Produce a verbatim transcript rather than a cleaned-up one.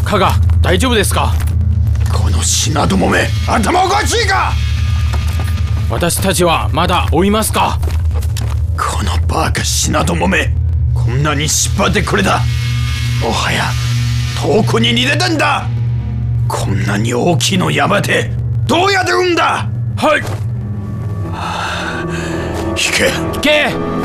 加賀、大丈夫ですか？ この品どもめ、頭おかしいか？ 私たちはまだ追いますか？ このバカ品どもめ、こんなに引っ張ってくれだ。もはや遠くに逃げたんだ。こんなに大きいの山でどうやって産んだ？ はい。 引け引け。